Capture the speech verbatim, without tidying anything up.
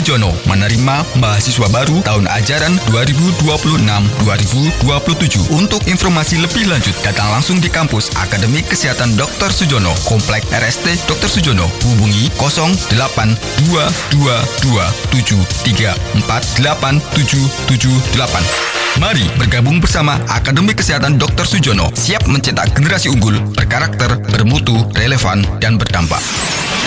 Sujono menerima mahasiswa baru tahun ajaran dua ribu dua puluh enam dua ribu dua puluh tujuh. Untuk informasi lebih lanjut, datang langsung di kampus Akademi Kesehatan dokter Sujono, Komplek R S T dokter Sujono. Hubungi nol delapan dua dua dua tujuh tiga empat delapan tujuh tujuh delapan. Mari bergabung bersama Akademi Kesehatan dokter Sujono, siap mencetak generasi unggul, berkarakter, bermutu, relevan, dan berdampak.